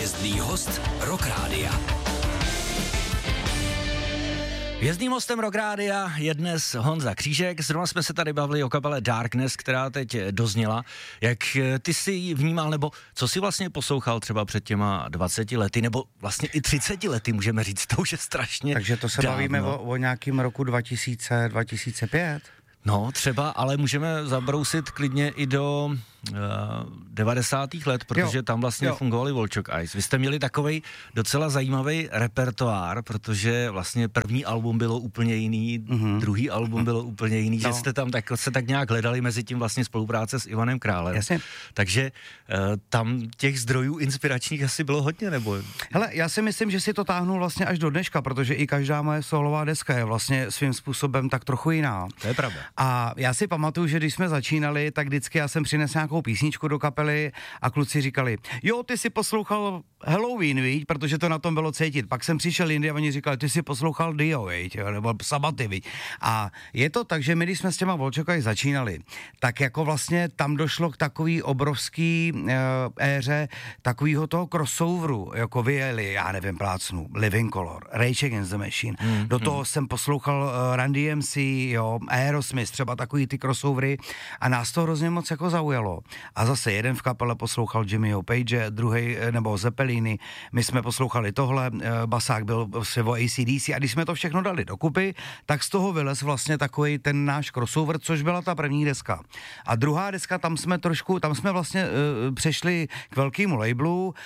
Hvězdný host Rock Rádia. Hvězdným hostem Rock Rádia je dnes Honza Křížek. Zrovna jsme se tady bavili o kapele Darkness, která teď dozněla. Jak ty si ji vnímal, nebo co si vlastně poslouchal třeba před těma 20 lety, nebo vlastně i 30 lety, můžeme říct, to už je strašně. Takže to se dávno. bavíme o nějakým roku 2000, 2005? No, třeba, ale můžeme zabrousit klidně i do 90. let, protože tam vlastně fungovali Volchok Ice. Vy jste měli takovej docela zajímavý repertoár, protože vlastně první album bylo úplně jiný, druhý album bylo úplně jiný, že jste tam se tak nějak hledali, mezi tím vlastně spolupráce s Ivanem Králem. Jasně. Takže tam těch zdrojů inspiračních asi bylo hodně, nebo? Hele, já si myslím, že si to táhnu vlastně až do dneška, protože i každá moje solová deska je vlastně svým způsobem tak trochu jiná. To je pravda. A já si pamatuju, že když jsme začínali, tak vždycky já jsem přinesl nějakou písničku do kapely a kluci říkali, jo, ty si poslouchal Halloween, víš, protože to na tom bylo cítit. Pak jsem přišel jindy a oni říkali, ty si poslouchal Dio, víš, nebo Sabaty, víš. A je to tak, že my, když jsme s těma Volčokaj začínali, tak jako vlastně tam došlo k takový obrovský éře takovýho toho crossoveru, jako vyjeli, já nevím, plácnu, Living Colour, Rage Against the Machine. Do toho jsem poslouchal Run DMC, jo, Aerosmith, třeba takový ty crossovery a nás to hrozně moc jako zaujalo. A zase jeden v kapele poslouchal Jimmyho Page, druhý nebo Zeppeliny, my jsme poslouchali tohle, basák byl o AC/DC a když jsme to všechno dali dokupy, tak z toho vylez vlastně takový ten náš crossover, což byla ta první deska. A druhá deska, tam jsme vlastně přešli k velkému labelu,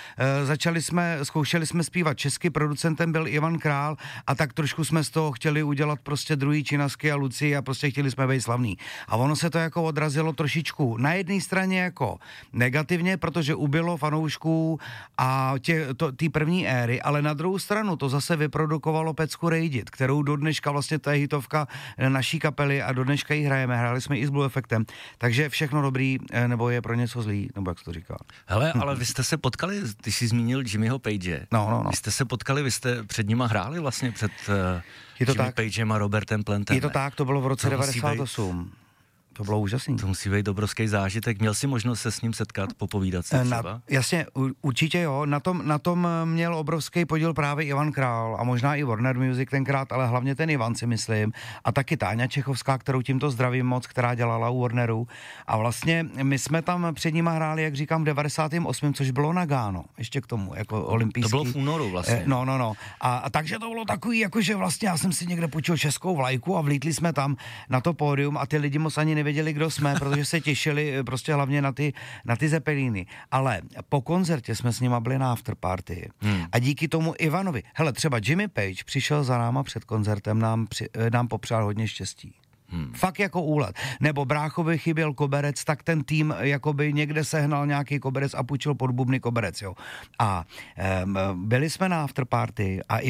zkoušeli jsme zpívat česky, producentem byl Ivan Král a tak trošku jsme z toho chtěli udělat prostě druhý Činasky a Luci a prostě chtěli jsme být slavný. A ono se to jako odrazilo trošičku na jedné straně jako negativně, protože ubylo fanoušků a té první éry, ale na druhou stranu to zase vyprodukovalo pecku Rejdit, kterou do dneška vlastně to je hitovka naší kapely a do dneška ji hrajeme, hráli jsme i s Blue Effectem, takže všechno dobrý, nebo je pro něco zlý, nebo jak se to říká. Hele, ale vy jste se potkali, ty jsi zmínil Jimmyho Page. No. Vy jste se potkali, vy jste před nima hráli vlastně před Jimmy Pagem a Robertem Plantem. Je to tak, to bylo v roce 98. To bylo úžasný. To musí být obrovský zážitek. Měl jsi možnost se s ním setkat, popovídat si třeba? Jasně, určitě jo. Na tom měl obrovský podíl právě Ivan Král a možná i Warner Music tenkrát, ale hlavně ten Ivan, si myslím. A taky Táňa Čechovská, kterou tímto zdravím moc, která dělala u Warneru. A vlastně my jsme tam před nima hráli, jak říkám, v 98., což bylo Nagano, ještě k tomu, jako olympijský. To bylo v únoru vlastně. No. A takže to bylo takový, jakože vlastně já jsem si někde půjčil českou vlajku a vlítli jsme tam na to pódium a ty lidi moc ani nevěděli, kdo jsme, protože se těšili prostě hlavně na ty Zeppeliny. Ale po koncertě jsme s nima byli na afterparty a díky tomu Ivanovi, hele, třeba Jimmy Page přišel za náma před koncertem, nám popřál hodně štěstí. Fakt jako úlet. Nebo bráchovi chyběl koberec, tak ten tým jakoby někde sehnal nějaký koberec a půjčil pod bubny koberec, jo. A byli jsme na afterparty a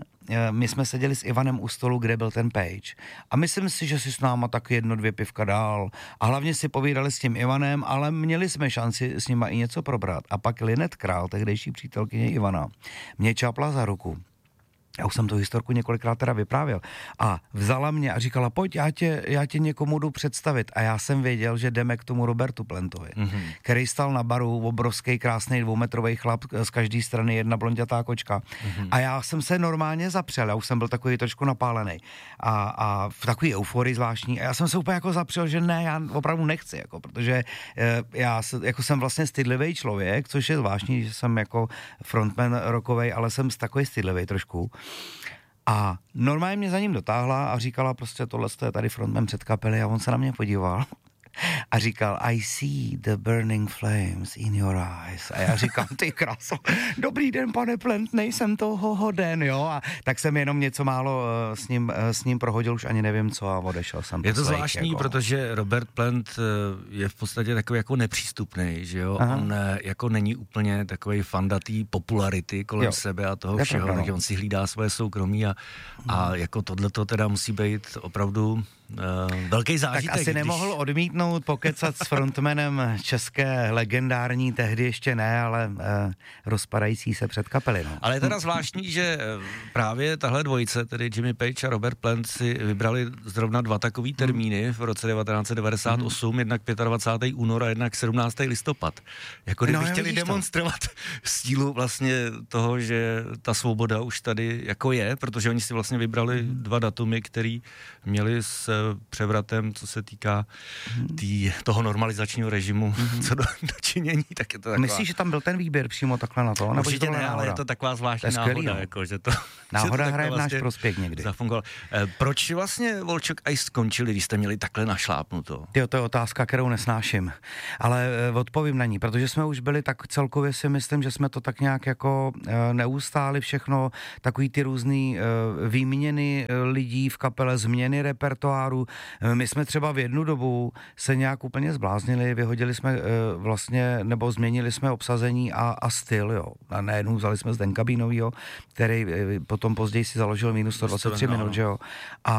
my jsme seděli s Ivanem u stolu, kde byl ten Page. A myslím si, že si s náma tak 1-2 pivka dál. A hlavně si povídali s tím Ivanem, ale měli jsme šanci s nima i něco probrat. A pak Linet Král, tehdejší přítelkyně Ivana, mě čápla za ruku. Já už jsem tu historku několikrát teda vyprávěl. A vzala mě a říkala, pojď, já tě někomu jdu představit. A já jsem věděl, že jdeme k tomu Robertu Plantovi, který stal na baru, obrovský, krásný 2metrový chlap, z každé strany jedna blondětá kočka. A já jsem se normálně zapřel, já už jsem byl takový trošku napálený. A v takový euforii zvláštní. A já jsem se úplně jako zapřel, že ne, já opravdu nechci, jako, protože já jako jsem vlastně stydlivý člověk, což je zvláštní, že jsem jako frontman rockovej, ale jsem takový stydlivý trošku. A normálně mě za ním dotáhla a říkala prostě tohle je tady frontman před kapely a on se na mě podíval a říkal I see the burning flames in your eyes. A já říkám, ty kráso, dobrý den, pane Plant, nejsem toho hoden, jo. A tak jsem jenom něco málo s ním prohodil, už ani nevím co a odešel jsem. Je to zvláštní, jako... protože Robert Plant je v podstatě takový jako nepřístupný, že jo. Aha. On jako není úplně takovej fandatý popularity kolem sebe a toho všeho, takže on si hlídá svoje soukromí a jako tohleto teda musí být opravdu velký zážitek. Tak asi nemohl odmítnout pokecat s frontmanem české legendární, tehdy ještě ne, ale rozpadající se předkapely. No. Ale je teda zvláštní, že právě tahle dvojice, tedy Jimmy Page a Robert Plant, si vybrali zrovna dva takový termíny v roce 1998, jednak 25. únor a jednak 17. listopad. Jako kdyby chtěli demonstrovat sílu vlastně toho, že ta svoboda už tady jako je, protože oni si vlastně vybrali dva datumy, který měli s převratem, co se týká toho normalizačního režimu, co do činění, tak je to taková... Myslíš, že tam byl ten výběr přímo takhle na to? Určitě ne, ale je to taková zvláštní náhoda, jako, že to... Náhoda hraje v náš prospěch někdy. Zafungovalo. Proč vlastně Volčok Ice skončili, když jste měli takhle našlápnuto? To je otázka, kterou nesnáším, ale odpovím na ní, protože jsme už byli tak celkově si myslím, že jsme to tak nějak jako neustáli všechno, takový ty různý výměny lidí v kapele, změny repertoáru. My jsme třeba v jednu dobu se nějak úplně zbláznili, vyhodili jsme vlastně, nebo změnili jsme obsazení a styl, jo. A najednou vzali jsme Zdenka Bínovýho, který potom později si založil minus 123 minut, že jo.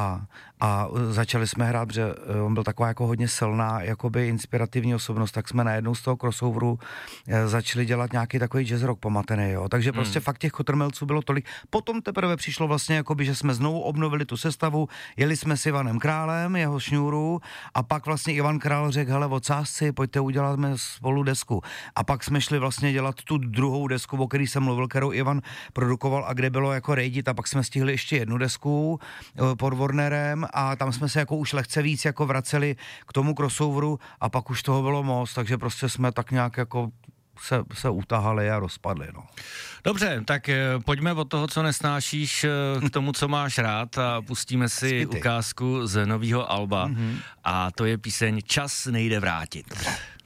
A začali jsme hrát, protože on byl taková jako hodně silná, jakoby inspirativní osobnost, tak jsme najednou z toho crossoveru začali dělat nějaký takový jazz rock pomatený, jo. Takže prostě fakt těch kotrmelců bylo tolik. Potom teprve přišlo vlastně jakoby, že jsme znovu obnovili tu sestavu, jeli jsme s Ivanem Králem, jeho šňůru, a pak vlastně Ivan Král řekl, hele, ocásci, pojďte uděláme spolu desku. A pak jsme šli vlastně dělat tu druhou desku, o který jsem mluvil, kterou Ivan produkoval a kde bylo jako rejdit, a pak jsme stihli ještě jednu desku pod Warnerem a tam jsme se jako už lehce víc jako vraceli k tomu crossoveru a pak už toho bylo moc, takže prostě jsme tak nějak jako se utahali a rozpadli, no. Dobře, tak pojďme od toho, co nesnášíš, k tomu, co máš rád, a pustíme si ukázku z nového alba a to je píseň Čas nejde vrátit.